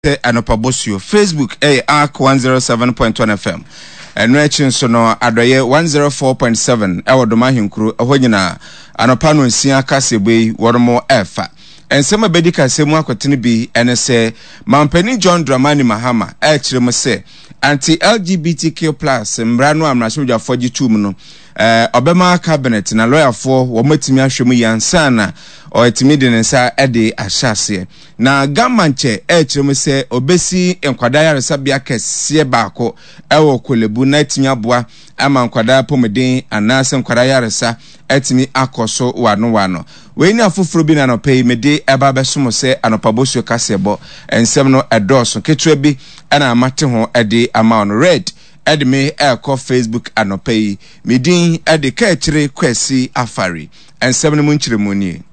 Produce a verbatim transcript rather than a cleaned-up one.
Anopabosio Facebook eh Arc one oh seven point one F M eno echi so no adoye one oh four point seven e wodoma hinkuru eho nyina anopa no nsia kasebei wormo efa ensema bedi kasemu akotene bi ene se mampani John Dramani Mahama e kirem se anti L G B T Q plus mbra no amrashodwa foji tum no eh obema cabinet na lawyer for wo matimi ahwemu yansana o etimi de nsa ede ahyase na gamanche e kirem se obesi enkwada yaresabia kese baako ewo kolebu na etimi aboa ama nkwada pomeden anase nkwada yaresa etimi akoso wano wano we ni afufuro bi na no pay mede eba besomo se anopabosio kasebo ensem no edoso ketwe bi ana amate ho ede ama no red ede me eko Facebook anopay medin ede ka kire kwesi afari ensem no munchire muni